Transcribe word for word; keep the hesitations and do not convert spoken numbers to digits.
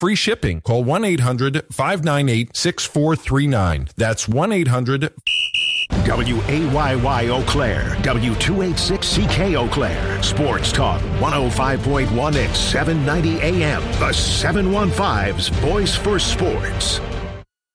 Free shipping. Call one eight hundred five nine eight six four three nine. That's one eight hundred. W A Y Y Eau Claire, W two eighty-six C K Eau Claire, Sports Talk one oh five point one at seven ninety A M. The seven one five's Voice for Sports.